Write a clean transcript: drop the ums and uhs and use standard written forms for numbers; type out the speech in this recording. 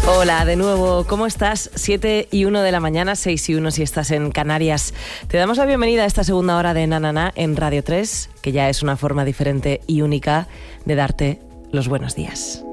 Hola de nuevo, ¿cómo estás? 7:01 de la mañana, 6:01 si estás en Canarias. Te damos la bienvenida a esta segunda hora de Na Na Na en Radio 3, que ya es una forma diferente y única de darte los buenos días.